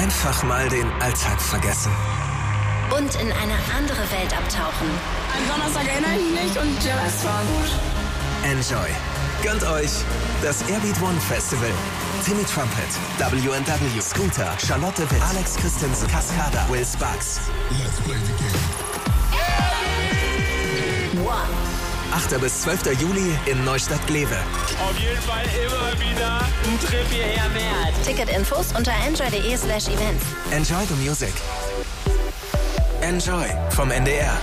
Einfach mal den Alltag vergessen. Und in eine andere Welt abtauchen. An Donnerstag erinnere ich mich und der Rest war gut. Enjoy. Gönnt euch das Airbeat One Festival. Timmy Trumpet, W&W, Scooter, Charlotte Witt, Alex Christensen, Cascada, Will Sparks. Let's play the game. One. 8. bis 12. Juli in Neustadt-Glewe. Auf jeden Fall immer wieder ein Trip hierher wert. Ticketinfos unter enjoy.de/events. Enjoy the music. Enjoy vom NDR.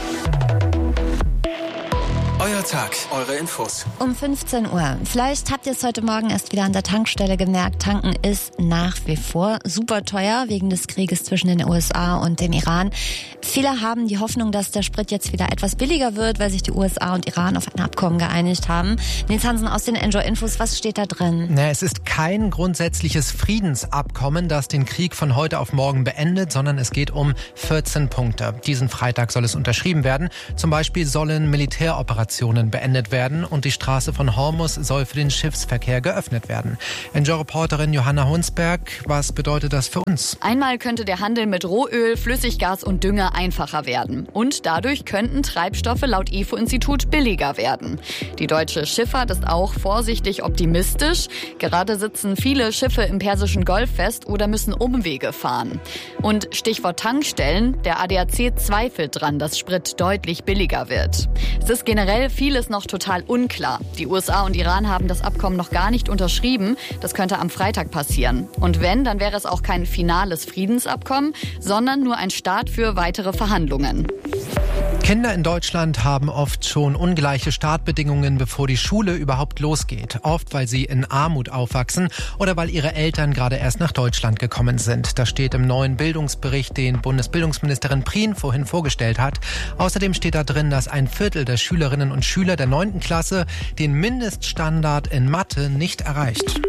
Euer Tag, eure Infos. Um 15 Uhr. Vielleicht habt ihr es heute Morgen erst wieder an der Tankstelle gemerkt. Tanken ist nach wie vor super teuer wegen des Krieges zwischen den USA und dem Iran. Viele haben die Hoffnung, dass der Sprit jetzt wieder etwas billiger wird, weil sich die USA und Iran auf ein Abkommen geeinigt haben. Nils Hansen aus den Enjoy-Infos, was steht da drin? Es ist kein grundsätzliches Friedensabkommen, das den Krieg von heute auf morgen beendet, sondern es geht um 14 Punkte. Diesen Freitag soll es unterschrieben werden. Zum Beispiel sollen Militäroperationen beendet werden und die Straße von Hormuz soll für den Schiffsverkehr geöffnet werden. Enjoy-Reporterin Johanna Hunsberg, was bedeutet das für uns? Einmal könnte der Handel mit Rohöl, Flüssiggas und Dünger einfacher werden. Und dadurch könnten Treibstoffe laut IFO-Institut billiger werden. Die deutsche Schifffahrt ist auch vorsichtig optimistisch. Gerade sitzen viele Schiffe im Persischen Golf fest oder müssen Umwege fahren. Und Stichwort Tankstellen, der ADAC zweifelt dran, dass Sprit deutlich billiger wird. Es ist generell vieles noch total unklar. Die USA und Iran haben das Abkommen noch gar nicht unterschrieben. Das könnte am Freitag passieren. Und wenn, dann wäre es auch kein finales Friedensabkommen, sondern nur ein Start für weitere Verhandlungen. Kinder in Deutschland haben oft schon ungleiche Startbedingungen, bevor die Schule überhaupt losgeht. Oft, weil sie in Armut aufwachsen oder weil ihre Eltern gerade erst nach Deutschland gekommen sind. Das steht im neuen Bildungsbericht, den Bundesbildungsministerin Prien vorhin vorgestellt hat. Außerdem steht da drin, dass 1/4 der Schülerinnen und Schüler der 9. Klasse den Mindeststandard in Mathe nicht erreicht.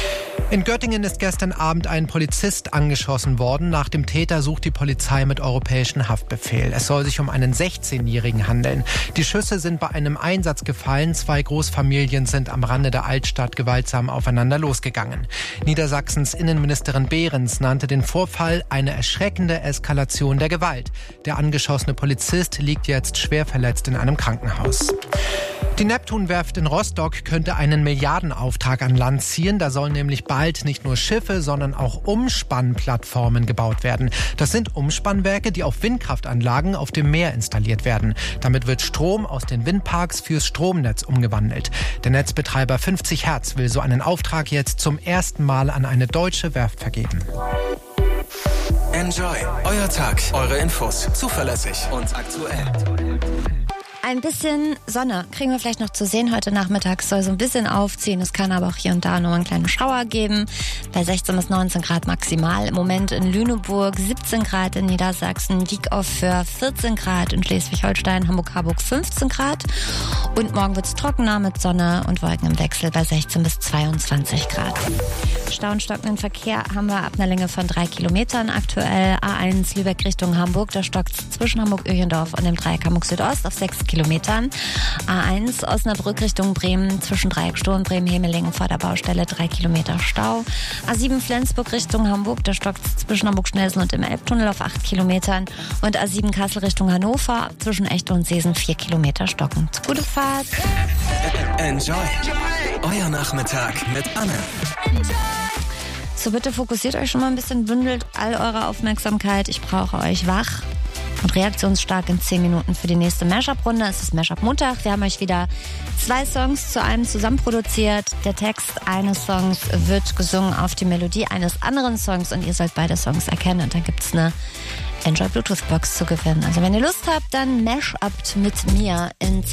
In Göttingen ist gestern Abend ein Polizist angeschossen worden. Nach dem Täter sucht die Polizei mit europäischem Haftbefehl. Es soll sich um einen 16-Jährigen handeln. Die Schüsse sind bei einem Einsatz gefallen. 2 Großfamilien sind am Rande der Altstadt gewaltsam aufeinander losgegangen. Niedersachsens Innenministerin Behrens nannte den Vorfall eine erschreckende Eskalation der Gewalt. Der angeschossene Polizist liegt jetzt schwer verletzt in einem Krankenhaus. Die Neptunwerft in Rostock könnte einen Milliardenauftrag an Land ziehen. Da sollen nämlich bald nicht nur Schiffe, sondern auch Umspannplattformen gebaut werden. Das sind Umspannwerke, die auf Windkraftanlagen auf dem Meer installiert werden. Damit wird Strom aus den Windparks fürs Stromnetz umgewandelt. Der Netzbetreiber 50 Hertz will so einen Auftrag jetzt zum ersten Mal an eine deutsche Werft vergeben. Enjoy. Euer Tag, eure Infos. Zuverlässig und aktuell. Ein bisschen Sonne kriegen wir vielleicht noch zu sehen. Heute Nachmittag soll so ein bisschen aufziehen. Es kann aber auch hier und da noch einen kleinen Schauer geben. Bei 16 bis 19 Grad maximal. Im Moment in Lüneburg 17 Grad, in Niedersachsen, Dieckhoff für 14 Grad, in Schleswig-Holstein, Hamburg-Harburg 15 Grad. Und morgen wird es trockener mit Sonne und Wolken im Wechsel bei 16 bis 22 Grad. Stau und stockenden Verkehr haben wir ab einer Länge von 3 Kilometern aktuell. A1 Lübeck Richtung Hamburg, da stockt es zwischen Hamburg-Öchendorf und dem Dreieck Hamburg Südost auf 6 Kilometern. A1 Osnabrück Richtung Bremen zwischen Dreieck Sturm, Bremen-Hemelingen vor der Baustelle 3 Kilometer Stau. A7 Flensburg Richtung Hamburg, da stockt es zwischen Hamburg-Schnelsen und dem Elbtunnel auf 8 Kilometern. Und A7 Kassel Richtung Hannover zwischen Echte und Seesen 4 Kilometer stockend. Gute Fahrt! Enjoy! Euer Nachmittag mit Anne. So, bitte fokussiert euch schon mal ein bisschen, bündelt all eure Aufmerksamkeit. Ich brauche euch wach und reaktionsstark in 10 Minuten für die nächste Mashup-Runde. Es ist Mashup Montag. Wir haben euch wieder 2 Songs zu einem zusammen produziert. Der Text eines Songs wird gesungen auf die Melodie eines anderen Songs und ihr sollt beide Songs erkennen. Und dann gibt es eine Enjoy Bluetooth Box zu gewinnen. Also wenn ihr Lust habt, dann Mashupt mit mir in 10